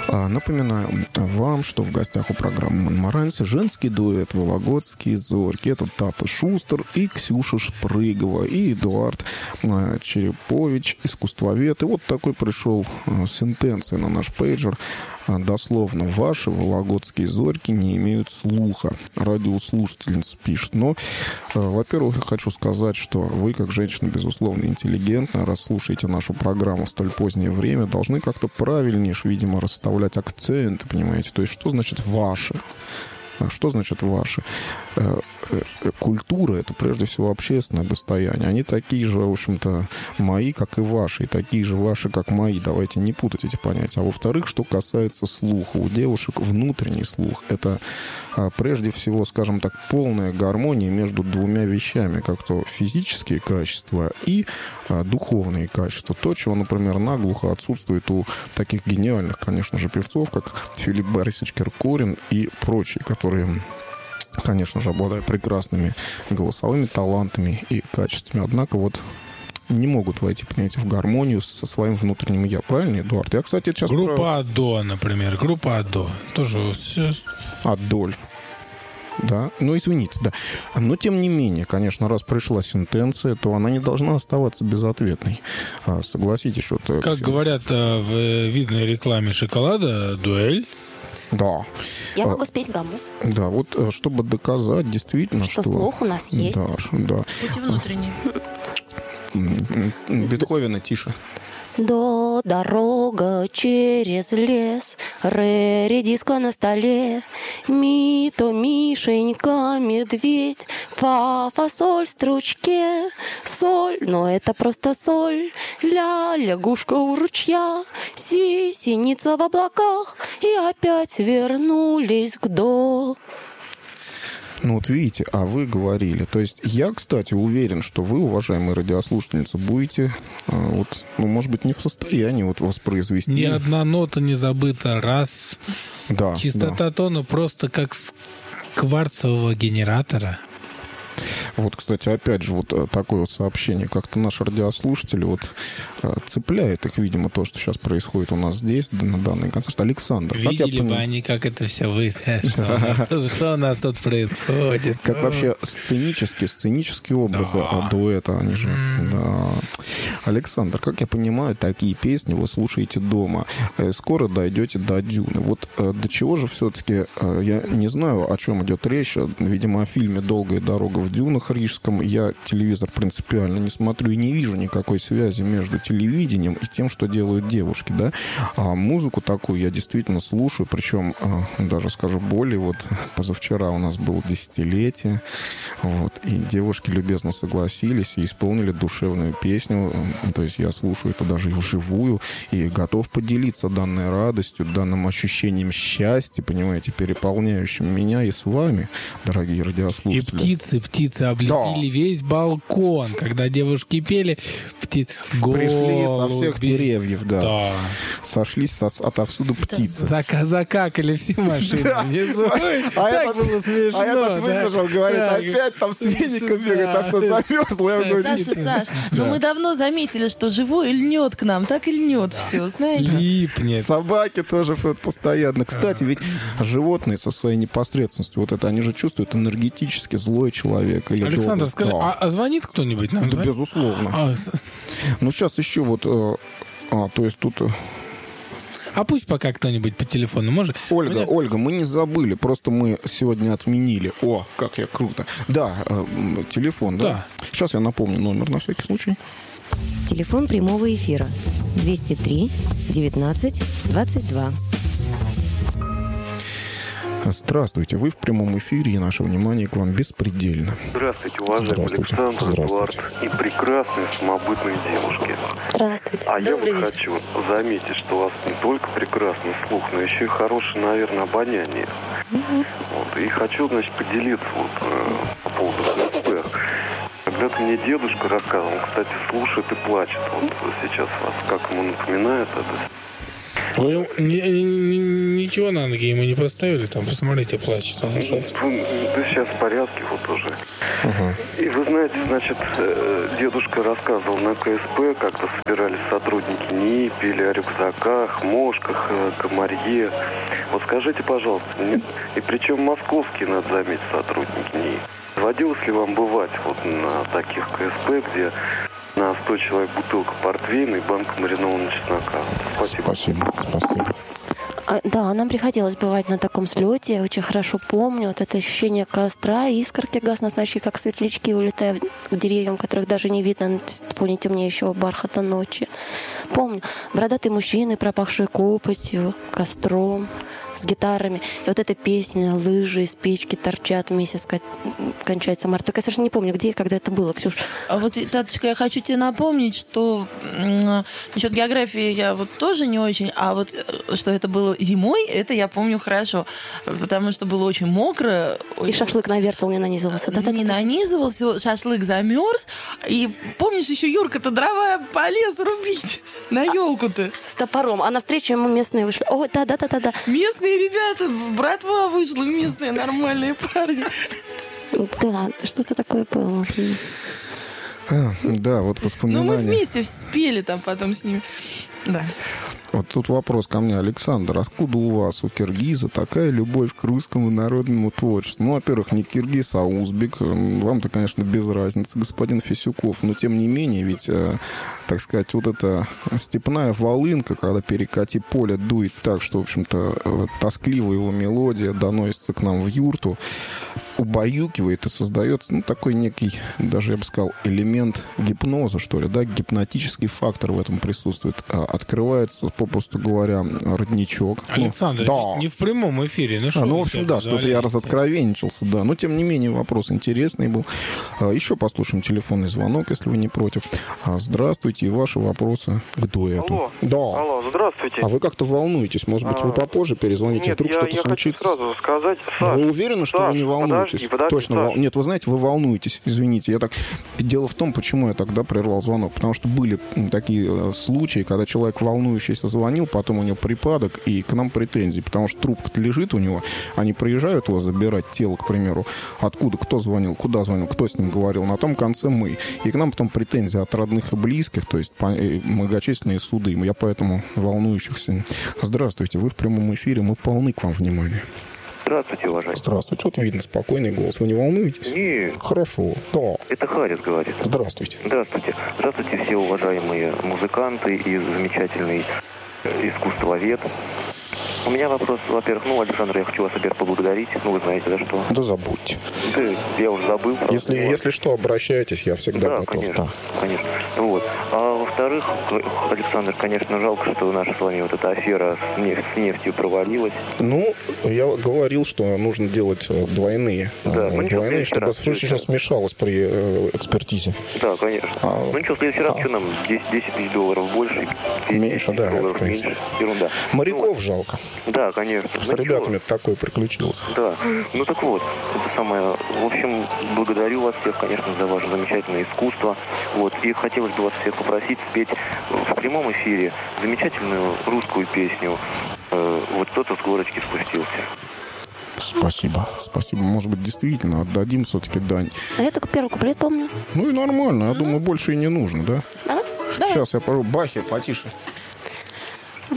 Напоминаю вам, что в гостях у программы «Монмаранси» женский дуэт «Вологодские зорьки». Это Тата Шустер и Ксюша Шпрыгова, и Эдуард Черепович, искусствовед. И вот такой пришел сентенция на наш пейджер. Дословно: ваши вологодские зорьки не имеют слуха. Радиослушательница пишет. Но, во-первых, я хочу сказать, что вы, как женщина, безусловно, интеллигентная, раз слушаете нашу программу в столь позднее время, должны как-то правильнее, видимо, расставлять акценты, понимаете? То есть, что значит «ваши»? Что значит «ваши»? Культура — это прежде всего общественное достояние. Они такие же, в общем-то, мои, как и ваши, и такие же ваши, как мои. Давайте не путать эти понятия. А во-вторых, что касается слуха. У девушек внутренний слух — это прежде всего, скажем так, полная гармония между двумя вещами, как то физические качества и духовные качества. То, чего, например, наглухо отсутствует у таких гениальных, конечно же, певцов, как Филипп Борисович Киркорин и прочие, которые, конечно же, обладают прекрасными голосовыми талантами и качествами. Однако вот не могут войти, понимаете, в гармонию со своим внутренним «я». Правильно, Эдуард? Я, кстати, сейчас... Группа АДО, например. Группа АДО. Тоже... Адольф. Да, ну извините, да. Но тем не менее, конечно, раз пришла сентенция, то она не должна оставаться безответной. Согласитесь, что это... Как говорят в видной рекламе шоколада, дуэль. Да. Я могу спеть гамму. Да, вот чтобы доказать действительно, что слух у нас есть. Да, да. Будьте внутренние. Бетховена тише. До дорога через лес, ре, редиска на столе, ми, то Мишенька, медведь, фа, фасоль, стручке, соль, но это просто соль, ля, лягушка у ручья, си, синица в облаках, и опять вернулись к до. Ну вот видите, а вы говорили. То есть я, кстати, уверен, что вы, уважаемые радиослушательницы, будете, вот, ну, может быть, не в состоянии вот воспроизвести... Ни одна нота не забыта, раз. Да, Чистота тона просто как с кварцевого генератора. Вот, кстати, опять же, вот такое вот сообщение. Как-то наши радиослушатели вот цепляют их, видимо, то, что сейчас происходит у нас здесь, на данный концерт. Александр, видели бы они, как это все что у нас тут происходит. Как вообще сценические образы дуэта, они же... Да. Александр, как я понимаю, такие песни вы слушаете дома. Скоро дойдете до Дюны. Вот до чего же все-таки, я не знаю, о чем идет речь. Видимо, о фильме «Долгая дорога в дюнах» рижском. Я телевизор принципиально не смотрю и не вижу никакой связи между телевидением и тем, что делают девушки, да. А музыку такую я действительно слушаю, причем даже скажу более, вот позавчера у нас было 10-летие, вот, и девушки любезно согласились и исполнили душевную песню. То есть я слушаю это даже и вживую, и готов поделиться данной радостью, данным ощущением счастья, понимаете, переполняющим меня и с вами, дорогие радиослушатели. И птицы облетели весь балкон, когда девушки пели, пришли со всех деревьев, да. Сошлись отовсюду птицы. Закакали все машины внизу. Так было смешно. А этот выбежал, говорит, опять там с веником бегает, там все замерзло. Саша, ну мы давно заметили, что живой льнет к нам, так и льнет все, знаете. Липнет. Собаки тоже постоянно. Кстати, ведь животные со своей непосредственностью, вот это, они же чувствуют энергетически злой человек. Или Александр, добрый. скажи, а звонит кто-нибудь нам? Да, безусловно. Ну, сейчас еще вот... то есть тут... А пусть пока кто-нибудь по телефону может... Ольга, мы не забыли, просто мы сегодня отменили. О, как я круто. Да, телефон, да? Сейчас я напомню номер на всякий случай. Телефон прямого эфира 203 19 22. Здравствуйте, вы в прямом эфире, и наше внимание к вам беспредельно. Здравствуйте, уважаемый Александр, Эдуард и прекрасные самобытные девушки. Здравствуйте. А я вот хочу заметить, что у вас не только прекрасный слух, но еще и хорошее, наверное, обоняние. Вот, и хочу, значит, поделиться вот, по поводу ХСП. Когда-то мне дедушка рассказывал, он, кстати, слушает и плачет. Вот сейчас вас как ему напоминает это. Вы не ничего на ноги ему не поставили? Там, посмотрите, плачет. Он Да сейчас в порядке вот уже. И вы знаете, значит, дедушка рассказывал на КСП, как-то собирались сотрудники НИИ, пели о рюкзаках, мошках, комарье. Вот скажите, пожалуйста, и причем московские, надо заметить, сотрудники НИИ. Доводилось ли вам бывать вот на таких КСП, где на 100 человек бутылка портвейна и банка маринованного чеснока? Спасибо. Спасибо. Да, нам приходилось бывать на таком слете. Я очень хорошо помню вот это ощущение костра, искорки гаснущие, как светлячки, улетают к деревьям, которых даже не видно на фоне темнеющего бархата ночи. Помню, бородатые мужчины, пропахшие копотью, костром, с гитарами. И вот эта песня «Лыжи из печки торчат, месяц кончается март». Только я совершенно не помню, где и когда это было, Ксюш. А вот, Таточка, я хочу тебе напомнить, что насчет географии я вот тоже не очень, а вот что это было зимой, это я помню хорошо, потому что было очень мокро. И шашлык на вертел не нанизывался. Не нанизывался, шашлык замерз. И помнишь, еще Юрка-то дрова полез рубить на елку-то. С топором. А навстречу ему местные вышли. О, да. Местные ребята, братва вышла, местные нормальные парни. Да, что-то такое было. Да, вот воспоминания. Ну, мы вместе спели там потом с ними. Да. Вот тут вопрос ко мне, Александр. Откуда у вас, у киргиза, такая любовь к русскому народному творчеству? Ну, во-первых, не киргиз, а узбек. Вам-то, конечно, без разницы, господин Фисюков. Но, тем не менее, ведь, так сказать, вот эта степная волынка, когда перекати поле дует так, что, в общем-то, тоскливая его мелодия доносится к нам в юрту, убаюкивает и создает, ну, такой некий, даже я бы сказал, элемент гипноза, что ли, да, гипнотический фактор в этом присутствует. Открывается, попросту говоря, родничок. Александр, да. не в прямом эфире. Ну, в общем, да, что-то я разоткровенничался, да. Но, тем не менее, вопрос интересный был. Еще послушаем телефонный звонок, если вы не против. Здравствуйте, и ваши вопросы к дуэту. Алло. Да. Алло, здравствуйте. А вы как-то волнуетесь. Может быть, вы попозже перезвоните, Нет, вдруг что-то я случится. хочу сразу сказать. Саш, Вы уверены, что вы не волнуетесь? Подожди, Точно. Саш. Нет, вы знаете, вы волнуетесь. Извините. Дело в том, почему я тогда прервал звонок. Потому что были такие случаи, когда человек волнующийся звонил, потом у него припадок, и к нам претензии. Потому что трубка лежит у него, они приезжают его забирать тело, к примеру. Откуда, кто звонил, куда звонил, кто с ним говорил. На том конце мы. И к нам потом претензии от родных и близких, то есть многочисленные суды. Я поэтому волнующихся. Здравствуйте, вы в прямом эфире, мы полны к вам внимания. Здравствуйте, уважаемый. Здравствуйте. Вот видно спокойный голос. Вы не волнуетесь? Нет. Хорошо. Да. Это Харис говорит. Здравствуйте. Здравствуйте. Здравствуйте, все уважаемые музыканты и замечательный искусствовед. У меня вопрос, во-первых, Александр, я хочу вас, во-первых, поблагодарить. Вы знаете, да, что? Да забудьте. Да, я уже забыл. Если что, обращайтесь, я всегда готов. Конечно. Вот. А во-вторых, Александр, конечно, жалко, что наша с вами вот эта афера с нефтью провалилась. Я говорил, что нужно делать двойные. Да, двойные, чтобы все смешалось при экспертизе. Да, конечно. В следующий раз что нам? 10 тысяч долларов больше? Меньше, да. Меньше. Ерунда. Моряков жалко. Да, конечно. С ребятами такое приключилось. Да. Так вот, это самое. В общем, благодарю вас всех, конечно, за ваше замечательное искусство. Вот. И хотелось бы вас всех попросить спеть в прямом эфире замечательную русскую песню «Вот кто-то с горочки спустился». Спасибо. Может быть, действительно отдадим все-таки дань. А я только первый куплет помню. И нормально. Я думаю, больше и не нужно, да? Да? Сейчас я пору. Бахи, потише.